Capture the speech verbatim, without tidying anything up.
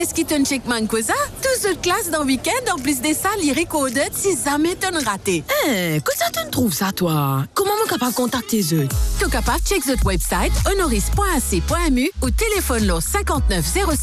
Est-ce qu'il te check man quoi ça? Tout ce classe dans le week-end, en plus de ça, les recorded, si jamais t'en raté. Hein, que ça te trouve ça, toi? Comment on capable de contacter eux? Tu es capable de check notre website honoris point a c point m u ou téléphone le cinquante-neuf zéro